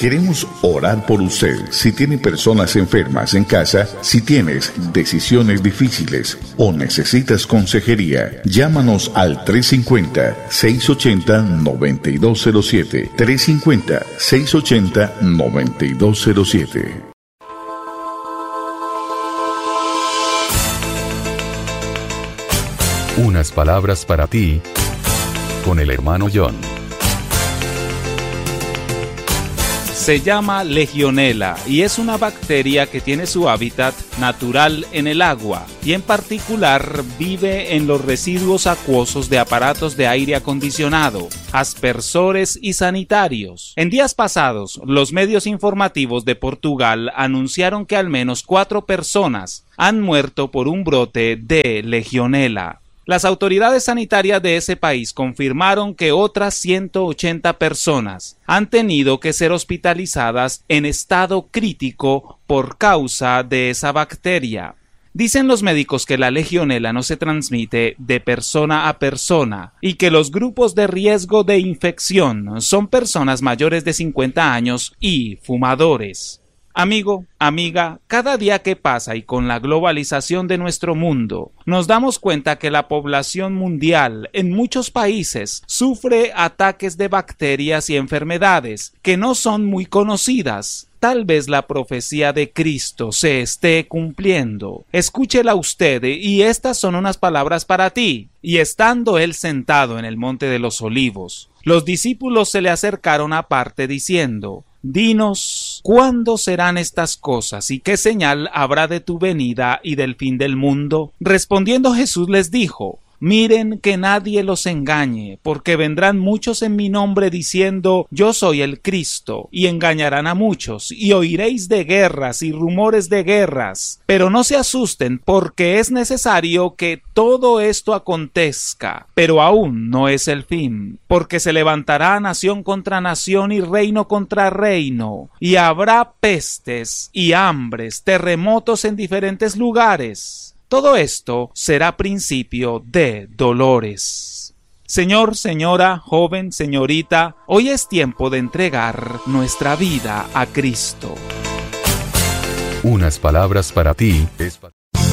Queremos orar por usted. Si tiene personas enfermas en casa, si tienes decisiones difíciles o necesitas consejería, llámanos al 350-680-9207. 350-680-9207. Unas palabras para ti, con el hermano John. Se llama Legionella y es una bacteria que tiene su hábitat natural en el agua y en particular vive en los residuos acuosos de aparatos de aire acondicionado, aspersores y sanitarios. En días pasados, los medios informativos de Portugal anunciaron que al menos 4 personas han muerto por un brote de Legionella. Las autoridades sanitarias de ese país confirmaron que otras 180 personas han tenido que ser hospitalizadas en estado crítico por causa de esa bacteria. Dicen los médicos que la Legionella no se transmite de persona a persona y que los grupos de riesgo de infección son personas mayores de 50 años y fumadores. Amigo, amiga, cada día que pasa y con la globalización de nuestro mundo, nos damos cuenta que la población mundial en muchos países sufre ataques de bacterias y enfermedades que no son muy conocidas. Tal vez la profecía de Cristo se esté cumpliendo. Escúchela usted, y estas son unas palabras para ti. Y estando él sentado en el monte de los Olivos, los discípulos se le acercaron aparte diciendo: Dinos, ¿cuándo serán estas cosas y qué señal habrá de tu venida y del fin del mundo? Respondiendo Jesús les dijo: Miren que nadie los engañe, porque vendrán muchos en mi nombre diciendo: Yo soy el Cristo, y engañarán a muchos, y oiréis de guerras y rumores de guerras. Pero no se asusten, porque es necesario que todo esto acontezca, pero aún no es el fin, porque se levantará nación contra nación y reino contra reino, y habrá pestes y hambres, terremotos en diferentes lugares. Todo esto será principio de dolores. Señor, señora, joven, señorita, hoy es tiempo de entregar nuestra vida a Cristo. Unas palabras para ti es para